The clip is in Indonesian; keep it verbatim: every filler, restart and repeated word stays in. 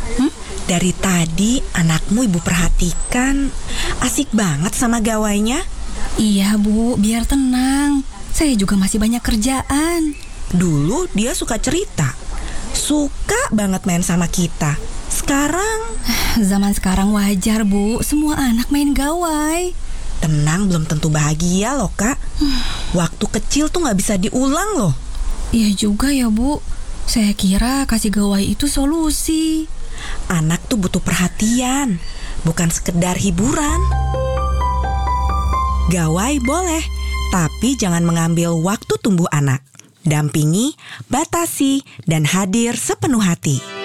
Hmm? Dari tadi anakmu ibu perhatikan. Asik banget sama gawainya. Iya Bu, biar tenang. Saya juga masih banyak kerjaan. Dulu dia suka cerita, suka banget main sama kita. Sekarang Zaman sekarang wajar Bu, semua anak main gawai. tenang belum tentu bahagia loh Kak. Waktu kecil tuh gak bisa diulang loh. Iya juga ya Bu. Saya kira kasih gawai itu solusi. Anak tuh butuh perhatian, bukan sekedar hiburan. Gawai boleh, tapi jangan mengambil waktu tumbuh anak. Dampingi, batasi, dan hadir sepenuh hati.